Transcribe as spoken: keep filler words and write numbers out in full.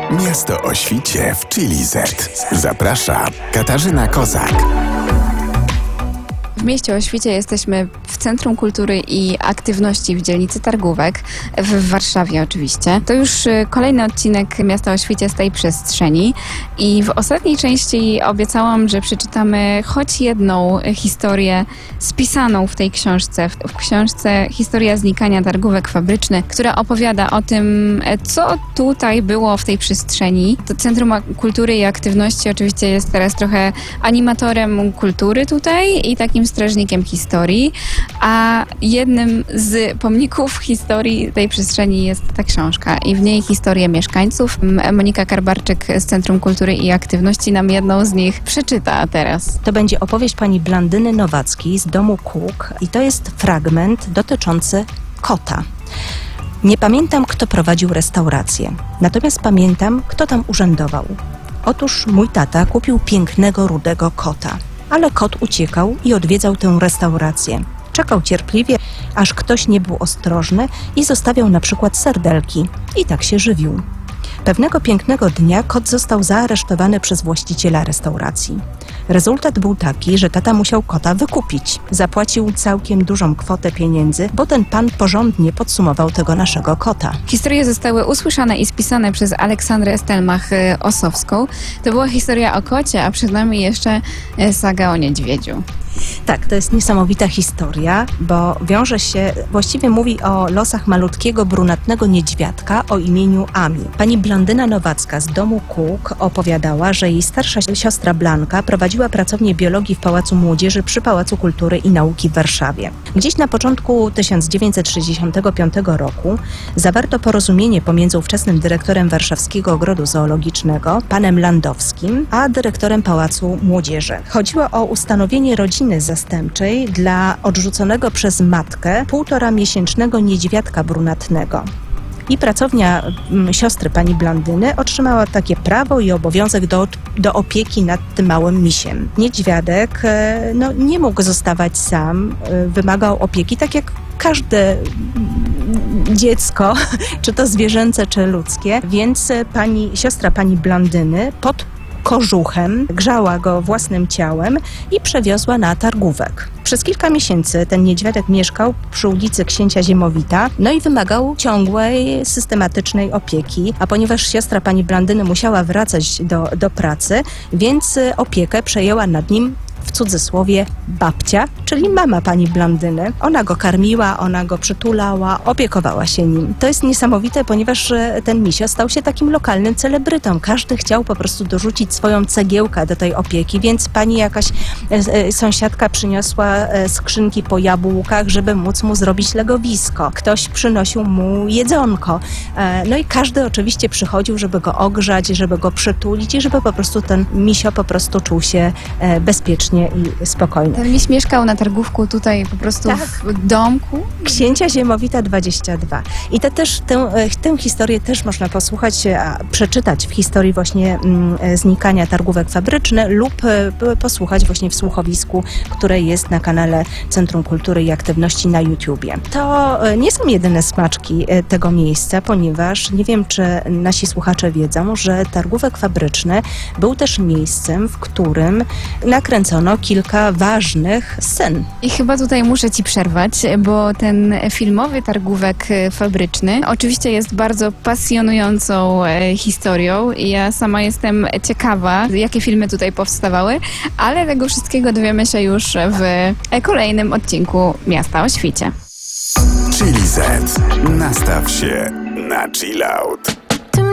Miasto o świcie w Chili Z. Zaprasza Katarzyna Kozak. W mieście o świcie jesteśmy w Centrum Kultury i Aktywności w dzielnicy Targówek, w Warszawie oczywiście. To już kolejny odcinek Miasta o świcie z tej przestrzeni i w ostatniej części obiecałam, że przeczytamy choć jedną historię spisaną w tej książce, w książce Historia znikania targówek fabrycznych, która opowiada o tym, co tutaj było w tej przestrzeni. To Centrum Kultury i Aktywności oczywiście jest teraz trochę animatorem kultury tutaj i takim strażnikiem historii, a jednym z pomników historii tej przestrzeni jest ta książka i w niej historie mieszkańców. Monika Karbarczyk z Centrum Kultury i Aktywności nam jedną z nich przeczyta teraz. To będzie opowieść pani Blandyny Nowackiej z domu Kółk i to jest fragment dotyczący kota. Nie pamiętam, kto prowadził restaurację, natomiast pamiętam, kto tam urzędował. Otóż mój tata kupił pięknego, rudego kota. Ale kot uciekał i odwiedzał tę restaurację. Czekał cierpliwie, aż ktoś nie był ostrożny i zostawiał na przykład serdelki. I tak się żywił. Pewnego pięknego dnia kot został zaaresztowany przez właściciela restauracji. Rezultat był taki, że tata musiał kota wykupić. Zapłacił całkiem dużą kwotę pieniędzy, bo ten pan porządnie podsumował tego naszego kota. Historie zostały usłyszane i spisane przez Aleksandrę Stelmach-Osowską. To była historia o kocie, a przed nami jeszcze saga o niedźwiedziu. Tak, to jest niesamowita historia, bo wiąże się, właściwie mówi o losach malutkiego, brunatnego niedźwiadka o imieniu Ami. Pani Blandyna Nowacka z domu Kółk opowiadała, że jej starsza siostra Blanka prowadziła pracownię biologii w Pałacu Młodzieży przy Pałacu Kultury i Nauki w Warszawie. Gdzieś na początku tysiąc dziewięćset sześćdziesiątego piątego roku zawarto porozumienie pomiędzy ówczesnym dyrektorem Warszawskiego Ogrodu Zoologicznego, panem Landowskim, a dyrektorem Pałacu Młodzieży. Chodziło o ustanowienie rodziny zastępczej dla odrzuconego przez matkę półtora miesięcznego niedźwiadka brunatnego. I pracownia m, siostry pani Blandyny otrzymała takie prawo i obowiązek do, do opieki nad tym małym misiem. Niedźwiadek e, no, nie mógł zostawać sam, e, wymagał opieki, tak jak każde dziecko, czy to zwierzęce, czy ludzkie, więc pani, siostra pani Blandyny pod kożuchem grzała go własnym ciałem i przewiozła na targówek. Przez kilka miesięcy ten niedźwiadek mieszkał przy ulicy Księcia Ziemowita, no i wymagał ciągłej, systematycznej opieki, a ponieważ siostra pani Blandyny musiała wracać do, do pracy, więc opiekę przejęła nad nim w cudzysłowie babcia, czyli mama pani Blandyny. Ona go karmiła, ona go przytulała, opiekowała się nim. To jest niesamowite, ponieważ ten misio stał się takim lokalnym celebrytą. Każdy chciał po prostu dorzucić swoją cegiełkę do tej opieki, więc pani jakaś e, sąsiadka przyniosła e, skrzynki po jabłkach, żeby móc mu zrobić legowisko. Ktoś przynosił mu jedzonko. E, no i każdy oczywiście przychodził, żeby go ogrzać, żeby go przytulić i żeby po prostu ten misio po prostu czuł się e, bezpiecznie i spokojny. Ten miś mieszkał na targówku tutaj po prostu tak. w domku? Księcia Ziemowita dwadzieścia dwa. I te też, tę, tę historię też można posłuchać, a przeczytać w historii właśnie mm, znikania targówek fabrycznych lub e, posłuchać właśnie w słuchowisku, które jest na kanale Centrum Kultury i Aktywności na YouTubie. To e, nie są jedyne smaczki e, tego miejsca, ponieważ nie wiem, czy nasi słuchacze wiedzą, że targówek fabryczny był też miejscem, w którym nakręcono kilka ważnych scen. I chyba tutaj muszę ci przerwać, bo ten filmowy targówek fabryczny oczywiście jest bardzo pasjonującą historią i ja sama jestem ciekawa, jakie filmy tutaj powstawały, ale tego wszystkiego dowiemy się już w kolejnym odcinku Miasta o świcie. Chili Z. Nastaw się na chill out.